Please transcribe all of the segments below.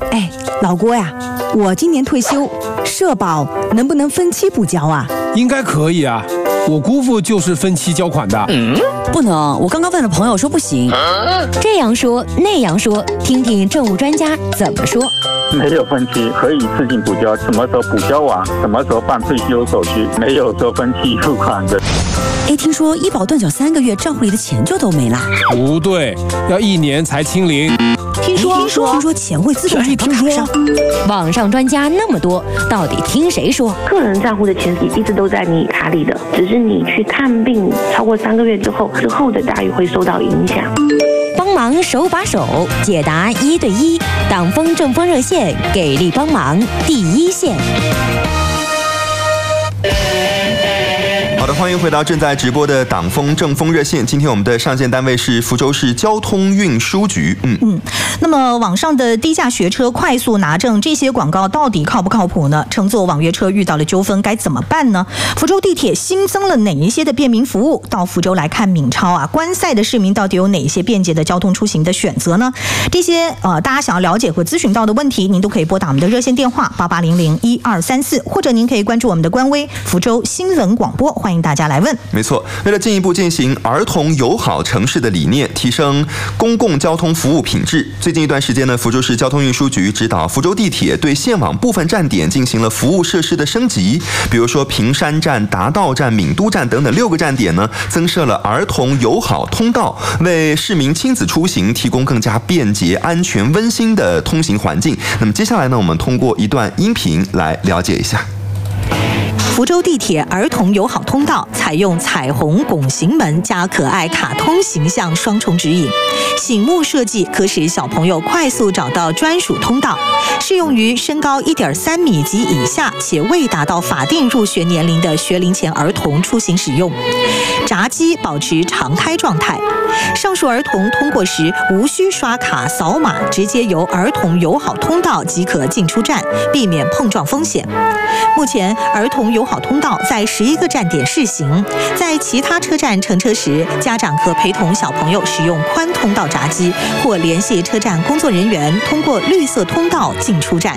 哎，老郭呀，我今年退休，社保能不能分期补交啊？ 应该可以啊，我姑父就是分期交款的。 不能，我刚刚问了朋友说不行。 这样说那样说，听听政务专家怎么说。 没有分期，可以自行补交，什么时候补交完，什么时候办退休手续，没有说分期付款的。 哎，听说医保断缴3个月，账户里的钱就都没了。 不对，要1年才清零。 听说钱会自动转到卡上。 网上专家那么多，到底听谁说？ 个人账户的钱一直都在你卡里的，只是你去看病超过3个月之后的待遇会受到影响。 帮忙手把手解答1对1，党风政风热线给力帮忙第一线。 好的，欢迎回到正在直播的党风政风热线。今天我们的上线单位是福州市交通运输局。 那么网上的低价学车、快速拿证这些广告到底靠不靠谱呢？乘坐网约车遇到了纠纷该怎么办呢？福州地铁新增了哪一些的便民服务？到福州来看闽超啊，观赛的市民到底有哪一些便捷的交通出行的选择呢？这些大家想要了解和咨询到的问题，您都可以拨打我们的热线电话88001234，或者您可以关注我们的官微福州新闻广播，欢迎大家来问。 没错，为了进一步践行儿童友好城市的理念，提升公共交通服务品质，最近一段时间呢，福州市交通运输局指导福州地铁对线网部分站点进行了服务设施的升级，比如说平山站、达道站、闽都站等等6个站点呢，增设了儿童友好通道，为市民亲子出行提供更加便捷、安全、温馨的通行环境。那么接下来呢，我们通过一段音频来了解一下。 福州地铁儿童友好通道采用彩虹拱形门加可爱卡通形象双重指引，醒目设计可使小朋友快速找到专属通道，适用于身高1.3米及以下且未达到法定入学年龄的学龄前儿童出行使用。闸机保持常开状态，上述儿童通过时无需刷卡扫码，直接由儿童友好通道即可进出站，避免碰撞风险。目前儿童友好通道在11个站点试行，在其他车站乘车时，家长可陪同小朋友使用宽通道闸机，或联系车站工作人员通过绿色通道进出站。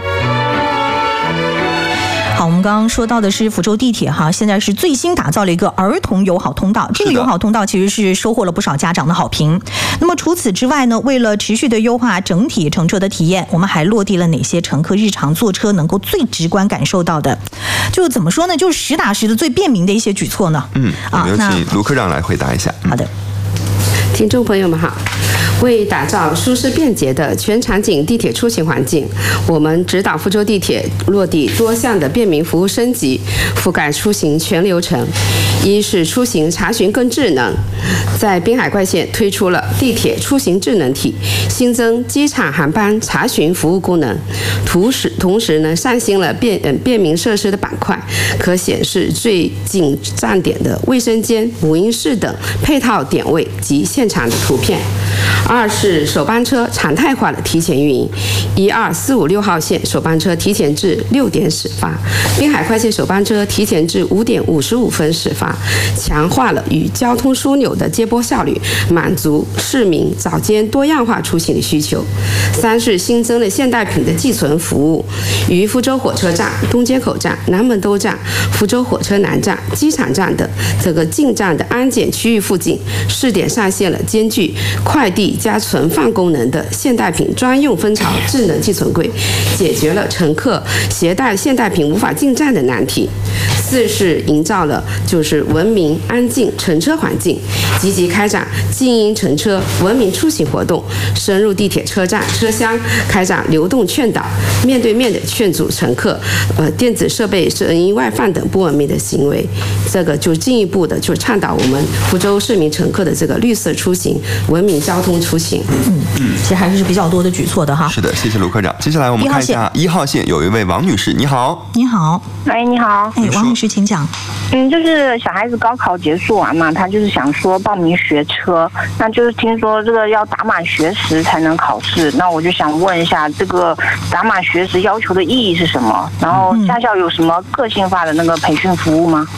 好，我们刚刚说到的是福州地铁哈，现在是最新打造了一个儿童友好通道。这个友好通道其实是收获了不少家长的好评。那么除此之外呢，为了持续的优化整体乘车的体验，我们还落地了哪些乘客日常坐车能够最直观感受到的，就怎么说呢，就是实打实的最便民的一些举措呢？ 我们有请卢科长来回答一下。 好的。 听众朋友们好，为打造舒适便捷的全场景地铁出行环境，我们指导福州地铁落地多项的便民服务升级，覆盖出行全流程。一是出行查询更智能，在滨海快线推出了地铁出行智能体，新增机场航班查询服务功能，同时呢上新了便民设施的板块，可显示最近站点的卫生间、母婴室等配套点位及现场的图片。二是首班车常态化的提前运营，1、2、4、5、6号线首班车提前至6点始发，滨海快线首班车提前至5点55分始发，强化了与交通枢纽的接驳效率，满足市民早间多样化出行的需求。三是新增了现代品的寄存服务，于福州火车站、东街口站、南门兜站、福州火车南站、机场站等这个进站的安检区域附近，试点上线了兼具快递加存放功能的现代品专用蜂巢智能寄存柜，解决了乘客携带现代品无法进站的难题。四是营造了就是文明安静乘车环境，积极开展静音乘车文明出行活动，深入地铁车站车厢开展流动劝导，面对面的劝阻乘客电子设备声音外放等不文明的行为。这个就进一步的就倡导我们福州市民乘客的这个绿色出行文明交通出行。 其实还是比较多的举措的哈。 是的，谢谢卢科长。接下来我们看一下1号线有一位王女士，你好。 你好。 你好。 王女士请讲。 就是小孩子高考结束完嘛，他就是想说报名学车，那就是听说这个要打满学时才能考试，那我就想问一下，这个打满学时要求的意义是什么？然后驾校有什么个性化的那个培训服务吗？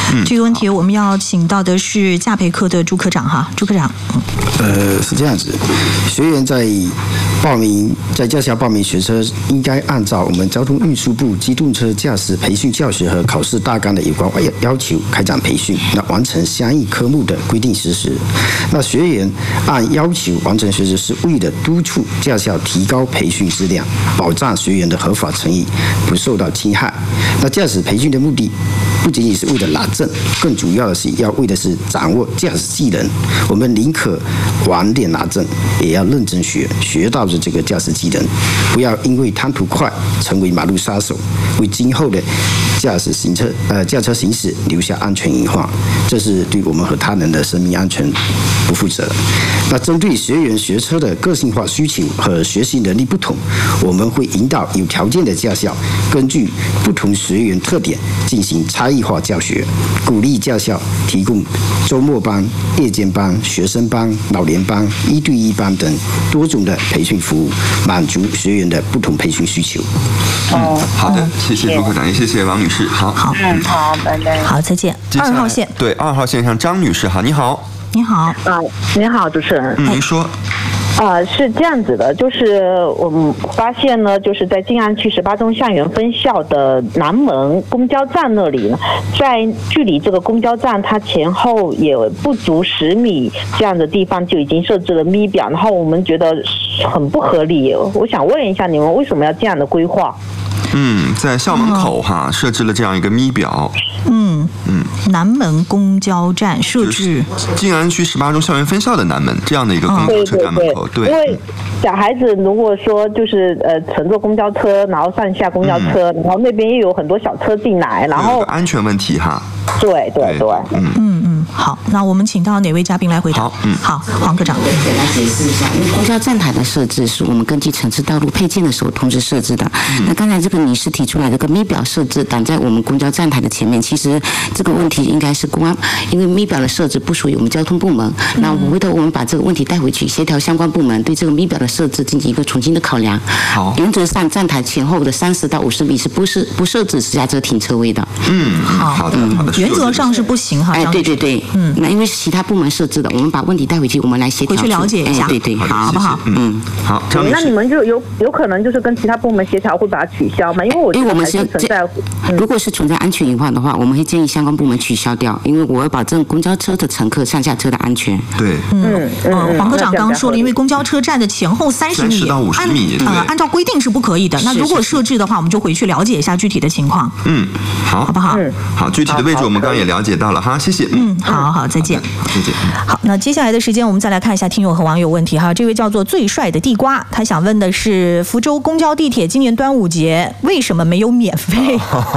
这个问题我们要请到的是驾培科的朱科长哈，朱科长。 是这样子，学员在驾校报名学车，应该按照我们交通运输部机动车驾驶培训教学和考试大纲的有关要求开展培训，那完成相应科目的规定实施。那学员按要求完成学车，是为了督促驾校提高培训质量，保障学员的合法权益不受到侵害。那驾驶培训的目的不仅仅是为了拿证，更主要的是要为的是掌握驾驶技能。我们宁可晚点拿证，也要认真学到的这个驾驶技能，不要因为贪图快成为马路杀手，为今后的驾车行驶留下安全隐患，这是对我们和他人的生命安全不负责。那针对学员学车的个性化需求和学习能力不同，我们会引导有条件的驾校根据不同学员特点进行差异化教学，鼓励驾校提供周末班、夜间班、学生班、老年班、1对1班等多种的培训服务，满足学员的不同培训需求。 好的，谢谢朱科长，也谢谢王女士。好， 好，拜拜。 好，再见。2号线， 对，2号线上张女士哈，你好。 你好。 你好，主持人。 您说。 是这样子的，就是我们发现呢，就是在静安区18中象园分校的南门公交站那里呢，在距离这个公交站它前后也不足10米这样的地方就已经设置了咪表，然后我们觉得很不合理。我想问一下，你们为什么要这样的规划？ 在校门口设置了这样一个咪表。 南门公交站设置静安区18中校园分校的南门这样的一个公交车站门口。对， 因为小孩子如果说就是乘坐公交车，然后上下公交车，然后那边又有很多小车进来，然后安全问题哈。 对。 好，那我们请到哪位嘉宾来回答？好，黄科长。 简单解释一下，因为公交站台的设置是我们根据城市道路配建的时候同时设置的。那刚才这个女士提出来这个咪表设置挡在我们公交站台的前面，其实这个问题应该是公安，因为咪表的设置不属于我们交通部门。那回头我们把这个问题带回去，协调相关部门对这个咪表的设置进行一个重新的考量。 好， 原则上站台前后的30到50米是不设置私家车停车位的。 好的。 原则上是不行哈。 对。那因为是其他部门设置的，我们把问题带回去，我们来协调。 回去了解一下。 对，好不好？ 好。 那你们就有可能就是跟其他部门协调，会把它取消吗？因为我们是存在， 如果是存在安全隐患的话，我们会建议相关部门取消掉，因为我要保证公交车的乘客上下车的安全。 对。 黄科长刚刚说了，因为公交车站的前后30米到50米， 按照规定是不可以的。那如果设置的话，我们就回去了解一下具体的情况。好不好？ 好，具体的位置我们刚刚也了解到了哈，谢谢。 好，再见。 再见。 好，那接下来的时间我们再来看一下听友和网友问题哈。这位叫做最帅的地瓜，他想问的是福州公交地铁今年端午节为什么没有免费？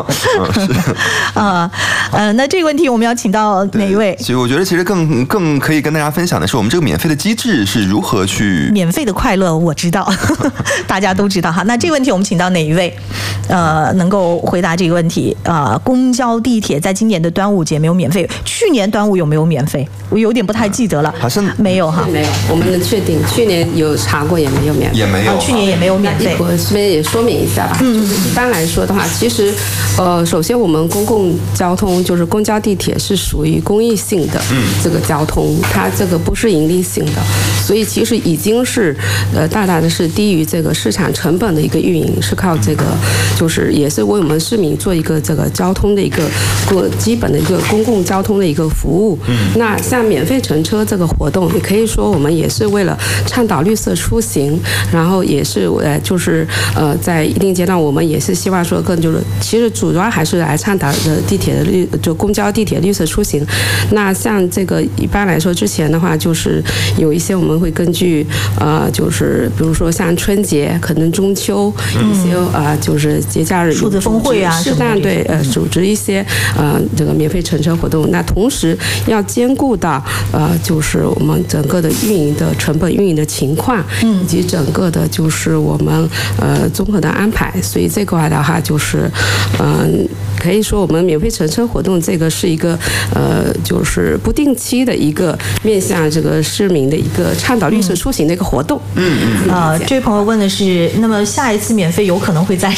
那这个问题我们要请到哪一位？ 其实我觉得更可以跟大家分享的是，我们这个免费的机制是如何去免费的快乐，我知道，大家都知道哈。那这个问题我们请到哪一位？能够回答这个问题？公交地铁在今年的端午节没有免费，去年端午有没有免费？我有点不太记得了， 好像没有哈。 没有，我们能确定，去年有查过也没有免费， 也没有， 去年也没有免费。 我这边也说明一下吧，就是一般来说的话，其实首先我们公共交通就是公交地铁是属于公益性的这个交通，它这个不是盈利性的，所以其实已经是大大的是低于这个市场成本的一个运营，是靠这个就是也是为我们市民做一个这个交通的一个基本的一个公共交通的一个服务。那像免费乘车这个活动，也可以说我们也是为了倡导绿色出行，然后也是就是在一定阶段，我们也是希望说更就是其实主要还是来倡导的地铁的就公交地铁绿色出行。那像这个一般来说之前的话，就是有一些我们会根据就是比如说像春节可能中秋一些就是节假日数字峰会啊， 适当对组织一些这个免费乘车活动。那同时要兼顾到就是我们整个的运营的成本、运营的情况，以及整个的就是我们综合的安排。所以这块的话就是可以说我们免费乘车活动这个是一个就是不定期的一个面向这个市民的一个倡导绿色出行的一个活动。 这位朋友问的是，那么下一次免费有可能会在